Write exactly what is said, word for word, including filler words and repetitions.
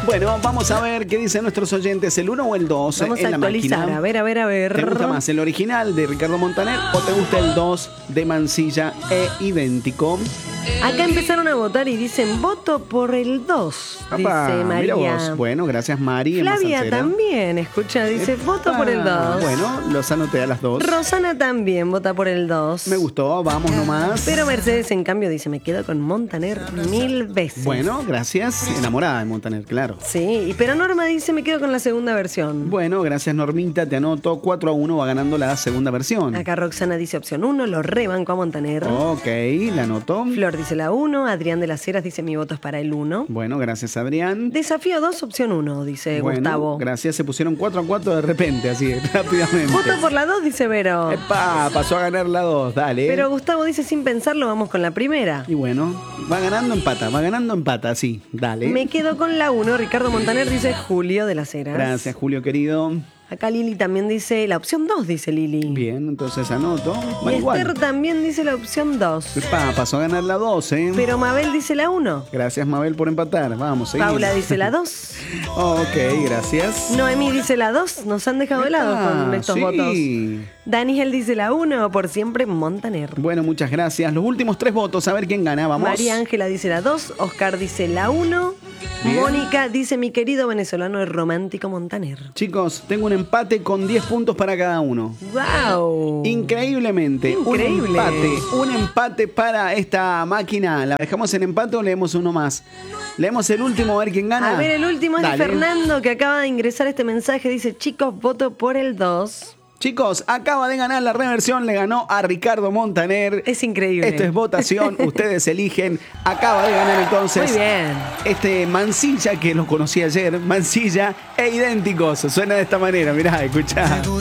Bueno, vamos a ver qué dicen nuestros oyentes, el uno o el dos Vamos en a la actualizar, máquina. a ver, a ver, a ver. ¿Te gusta más el original de Ricardo Montaner o te gusta el dos de Mansilla e idéntico? Acá empezaron a votar y dicen voto por el dos, Papá, dice mira María. vos. Bueno, gracias Mari. en Flavia Mazancera. también, escucha, dice voto Epa. por el dos. Bueno, los anoté a las dos. Rosana también vota por el dos. Me gustó, vamos nomás. Pero Mercedes, en cambio, dice, me quedo con Montaner mil veces. Bueno, gracias. Enamorada de Montaner, claro. Sí, y- pero Norma dice, me quedo con la segunda versión. Bueno, gracias Normita, te anoto. cuatro a uno va ganando la segunda versión. Acá Roxana dice opción uno, lo rebanco a Montaner. Ok, la anoto. Flor dice la uno, Adrián de las Heras dice mi voto es para el uno. Bueno, gracias Adrián. Desafío dos, opción uno, dice Bueno, Gustavo. gracias, se pusieron cuatro a cuatro de repente, así, rápidamente. Voto por la dos, dice Vero. Epa, pasó a ganar la dos, dale. Pero Gustavo dice sin pensarlo, vamos con la primera. Y bueno, va ganando empata, va ganando empata, sí, dale. Me quedo con la uno, Ricardo Montaner dice Julio de las Heras. Gracias, Julio querido. Acá Lili también dice la opción dos, dice Lili. Bien, entonces anoto. Va Y igual. Esther también dice la opción dos. Epa, pasó a ganar la dos, ¿eh? Pero Mabel dice la uno. Gracias, Mabel, por empatar. Vamos, seguimos. Paula dice la dos. Ok, gracias. Noemí dice la dos. Nos han dejado de lado Ah, con estos sí. votos. Daniel dice la uno. Por siempre Montaner. Bueno, muchas gracias. Los últimos tres votos, a ver quién gana. Vamos. María Ángela dice la dos. Oscar dice la uno. Bien. Mónica dice mi querido venezolano el romántico Montaner. Chicos, tengo un empate con diez puntos para cada uno. ¡Wow! Increíblemente, Increíble. un empate, un empate para esta máquina. ¿La dejamos en empate o leemos uno más? Leemos el último a ver quién gana. A ver, el último es de Dale. Fernando, que acaba de ingresar este mensaje. Dice, chicos, voto por el dos. Chicos, acaba de ganar la reversión, le ganó a Ricardo Montaner. Es increíble. Esto es votación, ustedes eligen. Acaba de ganar entonces Muy bien. este Mansilla, que lo conocí ayer, Mansilla e idénticos. Suena de esta manera, mirá, escuchá.